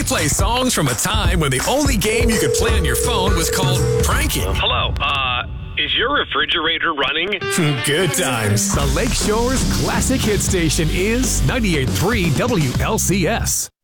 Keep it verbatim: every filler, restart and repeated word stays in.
We play songs from a time when the only game you could play on your phone was called pranking. Hello, uh, is your refrigerator running? Good times. The Lake Shore's classic hit station is ninety-eight point three W L C S.